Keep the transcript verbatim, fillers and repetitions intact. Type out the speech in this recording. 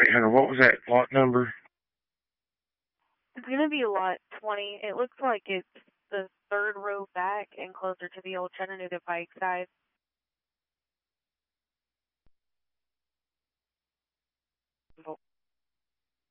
Wait, hang on, what was that lot number? It's going to be lot twenty. It looks like it's the third row back and closer to the old Chattanooga Pike side.